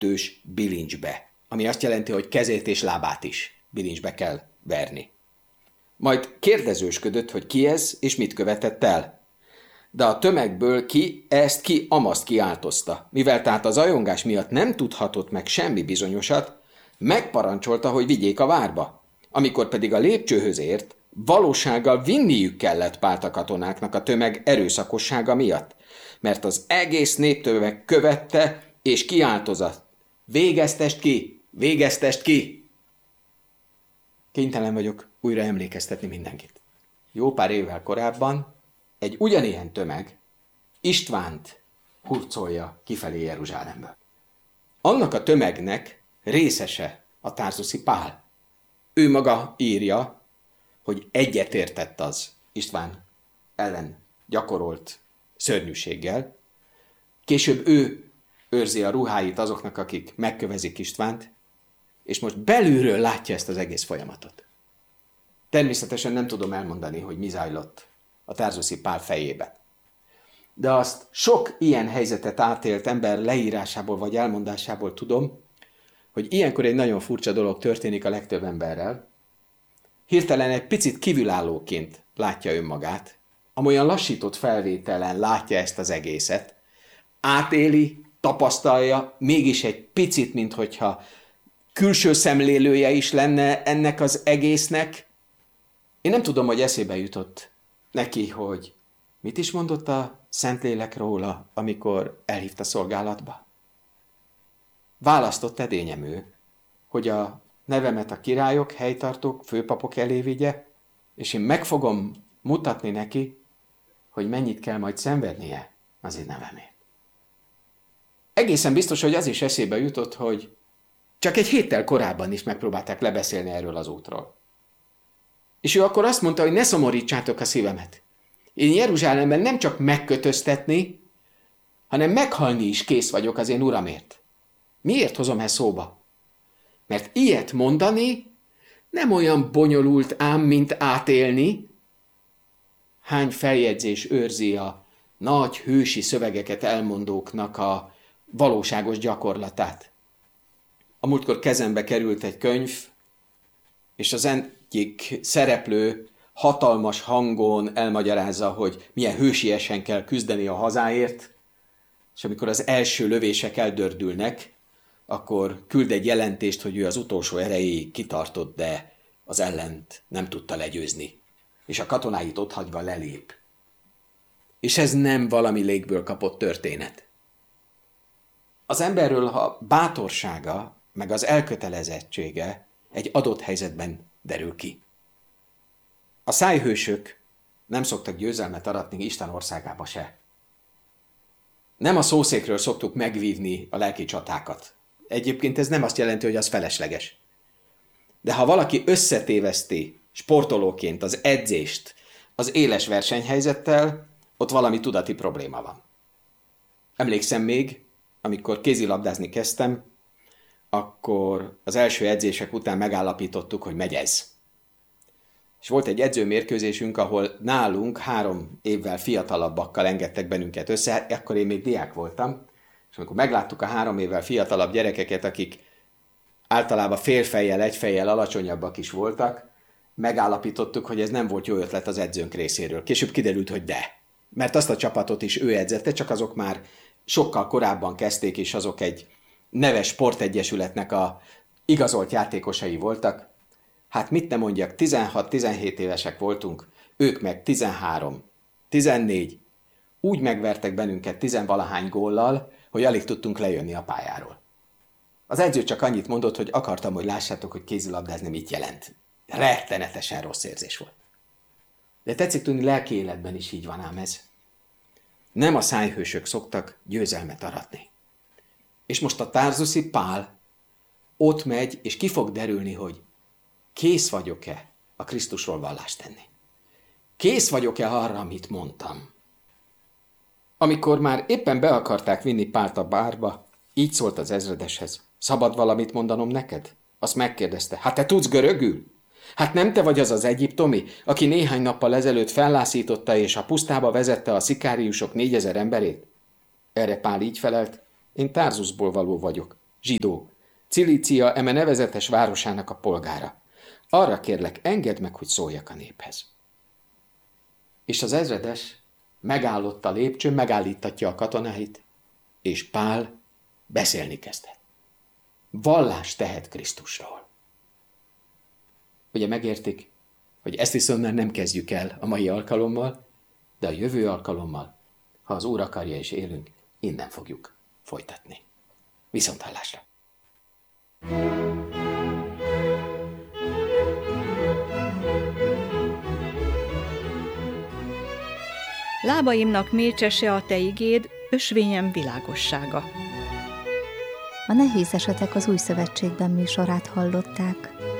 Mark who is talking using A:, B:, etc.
A: bilincsbe, ami azt jelenti, hogy kezét és lábát is bilincsbe kell verni. Majd kérdezősködött, hogy ki ez, és mit követett el. De a tömegből ki amaszt kiáltozta. Mivel tehát az ajongás miatt nem tudhatott meg semmi bizonyosat, megparancsolta, hogy vigyék a várba. Amikor pedig a lépcsőhöz ért, valósággal vinniük kellett Pált a katonáknak a tömeg erőszakossága miatt, mert az egész néptömeg követte és kiáltozott. Végeztest ki! Végeztest ki! Kénytelen vagyok újra emlékeztetni mindenkit. Jó pár évvel korábban egy ugyanilyen tömeg Istvánt hurcolja kifelé Jeruzsálemből. Annak a tömegnek részese a tárzuszi Pál. Ő maga írja, hogy egyetértett az István ellen gyakorolt szörnyűséggel. Később ő őrzi a ruháit azoknak, akik megkövezik Istvánt, és most belülről látja ezt az egész folyamatot. Természetesen nem tudom elmondani, hogy mi zajlott a tárzuszi Pál fejében. De azt sok ilyen helyzetet átélt ember leírásából vagy elmondásából tudom, hogy ilyenkor egy nagyon furcsa dolog történik a legtöbb emberrel. Hirtelen egy picit kívülállóként látja önmagát, amolyan lassított felvételen látja ezt az egészet, átéli, tapasztalja, mégis egy picit, minthogyha külső szemlélője is lenne ennek az egésznek. Én nem tudom, hogy eszébe jutott neki, hogy mit is mondott a Szentlélek róla, amikor elhívta szolgálatba. Választott edényem ő, hogy a nevemet a királyok, helytartók, főpapok elé vigye, és én meg fogom mutatni neki, hogy mennyit kell majd szenvednie az én nevemért. Egészen biztos, hogy az is eszébe jutott, hogy csak egy héttel korábban is megpróbálták lebeszélni erről az útról. És ő akkor azt mondta, hogy ne szomorítsátok a szívemet. Én Jeruzsálemben nem csak megkötöztetni, hanem meghalni is kész vagyok az én uramért. Miért hozom ezt szóba? Mert ilyet mondani nem olyan bonyolult ám, mint átélni. Hány feljegyzés őrzi a nagy hősi szövegeket elmondóknak a valóságos gyakorlatát. A múltkor kezembe került egy könyv, és az egyik szereplő hatalmas hangon elmagyarázza, hogy milyen hősiesen kell küzdeni a hazáért, és amikor az első lövések eldördülnek, akkor küld egy jelentést, hogy ő az utolsó erejéig kitartott, de az ellent nem tudta legyőzni, és a katonáit otthagyva lelép. És ez nem valami légből kapott történet. Az emberről a bátorsága, meg az elkötelezettsége egy adott helyzetben derül ki. A szájhősök nem szoktak győzelmet aratni Isten országába se. Nem a szószékről szoktuk megvívni a lelki csatákat. Egyébként ez nem azt jelenti, hogy az felesleges. De ha valaki összetéveszti sportolóként az edzést az éles versenyhelyzettel, ott valami tudati probléma van. Emlékszem még, amikor kézilabdázni kezdtem, akkor az első edzések után megállapítottuk, hogy megy ez. És volt egy edzőmérkőzésünk, ahol nálunk 3 évvel fiatalabbakkal engedtek bennünket össze, akkor én még diák voltam, és amikor megláttuk a 3 évvel fiatalabb gyerekeket, akik általában félfejjel, egyfejjel alacsonyabbak is voltak, megállapítottuk, hogy ez nem volt jó ötlet az edzőnk részéről. Később kiderült, hogy de. Mert azt a csapatot is ő edzette, csak azok már sokkal korábban kezdték, és azok egy neves sportegyesületnek a igazolt játékosai voltak. Hát mit ne mondjak, 16-17 évesek voltunk, ők meg 13, 14. Úgy megvertek bennünket 10-valahány góllal, hogy alig tudtunk lejönni a pályáról. Az edző csak annyit mondott, hogy akartam, hogy lássátok, hogy kézilabdázni mit jelent. Rettenetesen rossz érzés volt. De tetszik tudni, lelki életben is így van ám ez. Nem a szájhősök szoktak győzelmet aratni. És most a tárzuszi Pál ott megy, és ki fog derülni, hogy kész vagyok-e a Krisztusról vallást tenni. Kész vagyok-e arra, amit mondtam. Amikor már éppen be akarták vinni Pált a bárba, így szólt az ezredeshez. Szabad valamit mondanom neked? Azt megkérdezte. Hát te tudsz görögül? Hát nem te vagy az az egyiptomi, aki néhány nappal ezelőtt fellászította és a pusztába vezette a szikáriusok 4000 emberét? Erre Pál így felelt. Én Tárzusból való vagyok, zsidó, Cilícia eme nevezetes városának a polgára. Arra kérlek, engedd meg, hogy szóljak a néphez. És az ezredes megállott a lépcsőn, megállítatja a katonáit, és Pál beszélni kezdett. Vallást tehet Krisztusról. Ugye megértik, hogy ezt viszont már nem kezdjük el a mai alkalommal, de a jövő alkalommal, ha az Úr akarja és élünk, innen fogjuk folytatni. Viszonthallásra!
B: Lábaimnak mécsese a te igéd, ösvényem világossága.
C: A Nehéz esetek az Új Szövetségben műsorát hallották.